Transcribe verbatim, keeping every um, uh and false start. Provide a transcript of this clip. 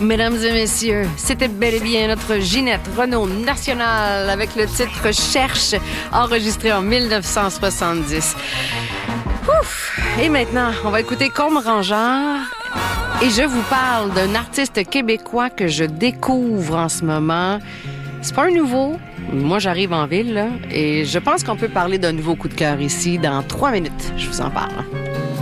Mesdames et messieurs, c'était bel et bien notre Ginette Renault nationale avec le titre Cherche, enregistré en dix-neuf cent soixante-dix. Ouf! Et maintenant, on va écouter Combe Rangeur. Et je vous parle d'un artiste québécois que je découvre en ce moment. C'est pas un nouveau. Moi, j'arrive en ville, là, et je pense qu'on peut parler d'un nouveau coup de cœur ici dans trois minutes. Je vous en parle.